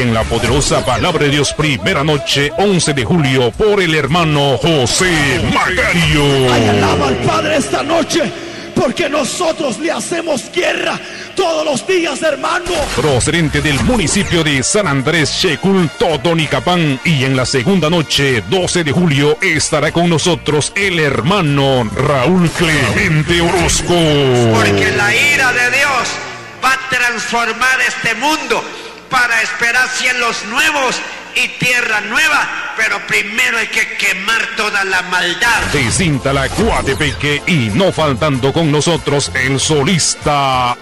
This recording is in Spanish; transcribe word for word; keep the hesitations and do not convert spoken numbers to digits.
en la poderosa palabra de Dios, primera noche, once de julio, por el hermano José Magario. Ay, alaba al Padre esta noche, porque nosotros le hacemos guerra todos los días, hermano. Procedente del municipio de San Andrés Checul, Totonicapán, y en la segunda noche, doce de julio, estará con nosotros el hermano Raúl Clemente Orozco. Porque la ira de Dios va a transformar este mundo para esperar cielos nuevos y tierra nueva, pero primero hay que quemar toda la maldad. De Cintala, Coatepeque, y no faltando con nosotros el solista